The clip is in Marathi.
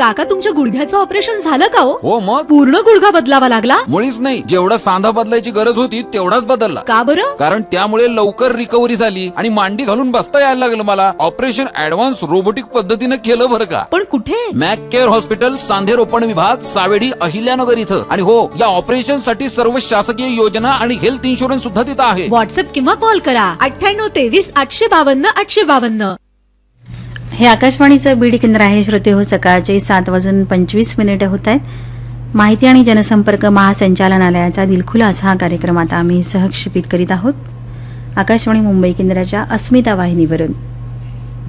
काका तुमच्या गुडघ्याचं ऑपरेशन झालं का हो मग पूर्ण गुडघा बदलावा लागला? मुळीच नाही, जेवढा सांधा बदलायची गरज होती तेवढाच बदलला. का बरं? कारण त्यामुळे लवकर रिकव्हरी झाली आणि मांडी घालून बसता यायला लागलं मला. ऑपरेशन ऍडव्हान्स रोबोटिक पद्धतीने केलं बरं का. पण कुठे? मॅक केअर हॉस्पिटल, सांधेरोपण विभाग, सावेडी, अहिल्यानगर इथं. आणि हो, या ऑपरेशन साठी सर्व शासकीय योजना आणि हेल्थ इन्शुरन्स सुद्धा तिथं आहे. व्हॉट्सअप किंवा कॉल करा 9823 852 852. हे आकाशवाणीचं बीड केंद्र आहे. श्रोते हो, सकाळचे 7:25 होत आहेत. माहिती आणि जनसंपर्क महासंचालनालयाचा दिलखुलास हा कार्यक्रम आता आम्ही सहक्षेपित करीत आहोत आकाशवाणी मुंबई केंद्राच्या अस्मिता वाहिनीवरून.